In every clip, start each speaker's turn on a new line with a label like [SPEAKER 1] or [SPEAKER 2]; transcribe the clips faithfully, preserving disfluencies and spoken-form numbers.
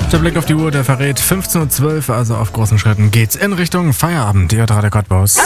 [SPEAKER 1] Der Blick auf die Uhr, der verrät fünfzehn Uhr zwölf, also auf großen Schritten geht's in Richtung Feierabend. Ihr hört Radio Cottbus.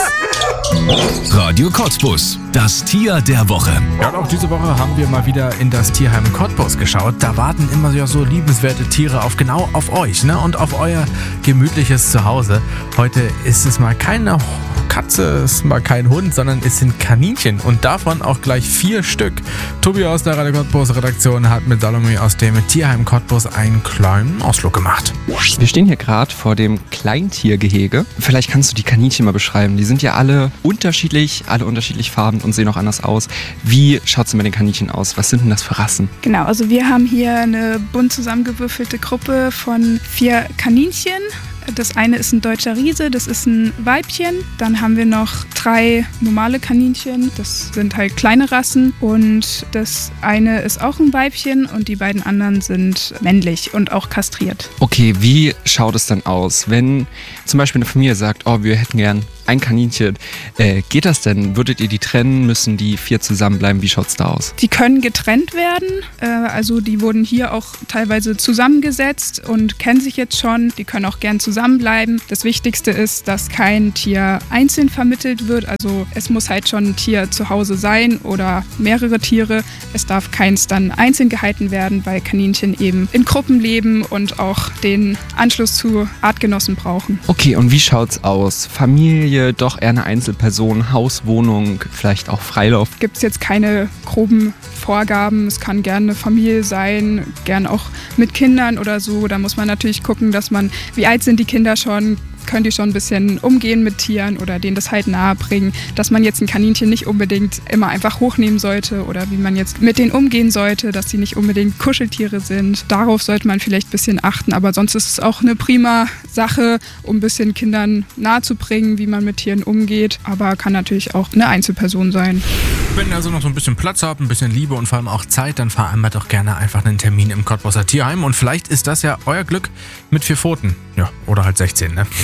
[SPEAKER 2] Radio Cottbus, das Tier der Woche.
[SPEAKER 1] Ja, und auch diese Woche haben wir mal wieder in das Tierheim Cottbus geschaut. Da warten immer ja so liebenswerte Tiere auf genau auf euch, ne? Und auf euer gemütliches Zuhause. Heute ist es mal keine Katze, ist mal kein Hund, sondern es sind Kaninchen und davon auch gleich vier Stück. Tobi aus der Radio Cottbus Redaktion hat mit Salome aus dem Tierheim Cottbus einen kleinen Ausflug gemacht.
[SPEAKER 3] Wir stehen hier gerade vor dem Kleintiergehege. Vielleicht kannst du die Kaninchen mal beschreiben. Die sind ja alle unterschiedlich, alle unterschiedlich farben und sehen auch anders aus. Wie schaut es denn mit den Kaninchen aus? Was sind denn das für Rassen?
[SPEAKER 4] Genau, also wir haben hier eine bunt zusammengewürfelte Gruppe von vier Kaninchen. Das eine ist ein deutscher Riese, das ist ein Weibchen. Dann haben wir noch drei normale Kaninchen, das sind halt kleine Rassen. Und das eine ist auch ein Weibchen und die beiden anderen sind männlich und auch kastriert.
[SPEAKER 3] Okay, wie schaut es dann aus, wenn zum Beispiel eine Familie sagt, oh, wir hätten gern ein Kaninchen. Äh, geht das denn? Würdet ihr die trennen? Müssen die vier zusammenbleiben? Wie schaut's da aus?
[SPEAKER 4] Die können getrennt werden. Äh, also die wurden hier auch teilweise zusammengesetzt und kennen sich jetzt schon. Die können auch gern zusammenbleiben. Das Wichtigste ist, dass kein Tier einzeln vermittelt wird. Also es muss halt schon ein Tier zu Hause sein oder mehrere Tiere. Es darf keins dann einzeln gehalten werden, weil Kaninchen eben in Gruppen leben und auch den Anschluss zu Artgenossen brauchen.
[SPEAKER 3] Okay, und wie schaut's aus? Familie, doch eher eine Einzelperson, Haus, Wohnung, vielleicht auch Freilauf?
[SPEAKER 4] Gibt es jetzt keine groben Vorgaben. Es kann gerne eine Familie sein, gern auch mit Kindern oder so. Da muss man natürlich gucken, dass man, wie alt sind die Kinder schon, können die schon ein bisschen umgehen mit Tieren oder denen das halt nahe bringen, dass man jetzt ein Kaninchen nicht unbedingt immer einfach hochnehmen sollte oder wie man jetzt mit denen umgehen sollte, dass sie nicht unbedingt Kuscheltiere sind. Darauf sollte man vielleicht ein bisschen achten, aber sonst ist es auch eine prima Sache, um ein bisschen Kindern nahe zu bringen, wie man mit Tieren umgeht, aber kann natürlich auch eine Einzelperson sein.
[SPEAKER 1] Wenn ihr also noch so ein bisschen Platz habt, ein bisschen Liebe und vor allem auch Zeit, dann vereinbart doch gerne einfach einen Termin im Cottbuser Tierheim und vielleicht ist das ja euer Glück mit vier Pfoten. Ja, oder halt sechzehn, ne?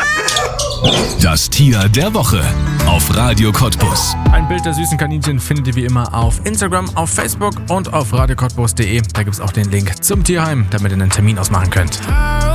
[SPEAKER 2] Das Tier der Woche auf Radio Cottbus.
[SPEAKER 1] Ein Bild der süßen Kaninchen findet ihr wie immer auf Instagram, auf Facebook und auf radio cottbus punkt de. Da gibt es auch den Link zum Tierheim, damit ihr einen Termin ausmachen könnt.